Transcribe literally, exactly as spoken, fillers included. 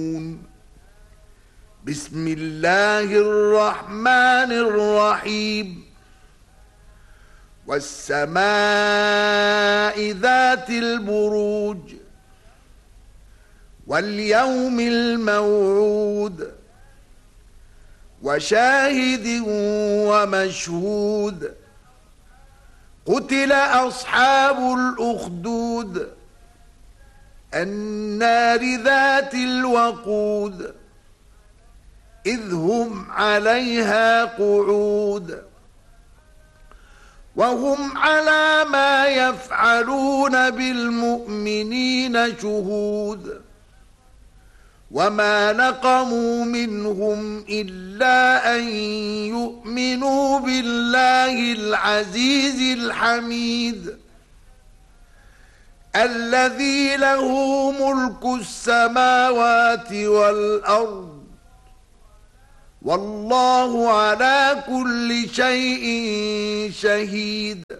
بسم الله الرحمن الرحيم والسماء ذات البروج واليوم الموعود وشاهد ومشهود قتل أصحاب الأخدود النار ذات الوقود إذ هم عليها قعود وهم على ما يفعلون بالمؤمنين شهود وما نقموا منهم إلا أن يؤمنوا بالله العزيز الحميد الذي له ملك السماوات والأرض والله على كل شيء شهيد.